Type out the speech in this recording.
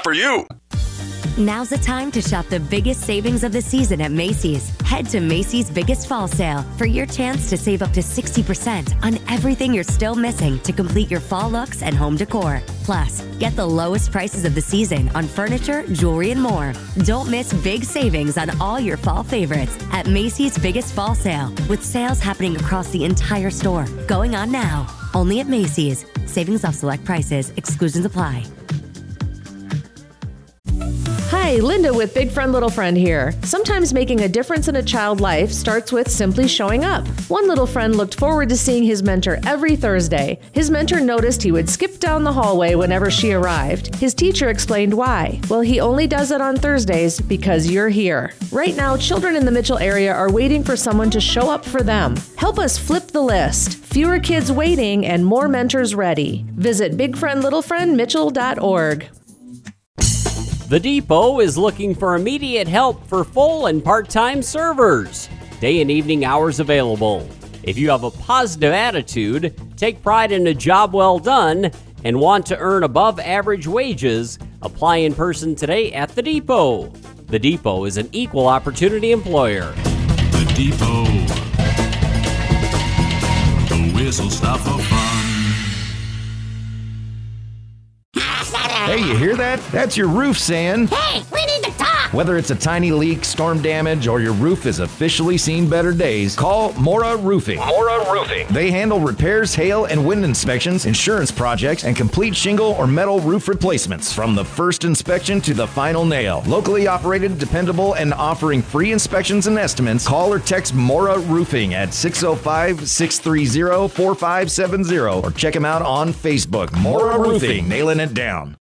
for you. Now's the time to shop the biggest savings of the season at Macy's. Head to Macy's Biggest Fall Sale for your chance to save up to 60% on everything you're still missing to complete your fall looks and home decor. Plus, get the lowest prices of the season on furniture, jewelry, and more. Don't miss big savings on all your fall favorites at Macy's Biggest Fall Sale, with sales happening across the entire store. Going on now. Only at Macy's. Savings off select prices. Exclusions apply. Hi, Linda with Big Friend Little Friend here. Sometimes making a difference in a child's life starts with simply showing up. One little friend looked forward to seeing his mentor every Thursday. His mentor noticed he would skip down the hallway whenever she arrived. His teacher explained why. Well, he only does it on Thursdays because you're here. Right now, children in the Mitchell area are waiting for someone to show up for them. Help us flip the list. Fewer kids waiting and more mentors ready. Visit bigfriendlittlefriendmitchell.org. The Depot is looking for immediate help for full and part-time servers. Day and evening hours available. If you have a positive attitude, take pride in a job well done, and want to earn above average wages, apply in person today at The Depot. The Depot is an equal opportunity employer. The Depot. The whistle stop for fun. Hey, you hear that? That's your roof saying, "Hey, we need to talk!" Whether it's a tiny leak, storm damage, or your roof has officially seen better days, call Mora Roofing. Mora Roofing. They handle repairs, hail, and wind inspections, insurance projects, and complete shingle or metal roof replacements from the first inspection to the final nail. Locally operated, dependable, and offering free inspections and estimates, call or text Mora Roofing at 605-630-4570 or check them out on Facebook. Mora Roofing, nailing it down.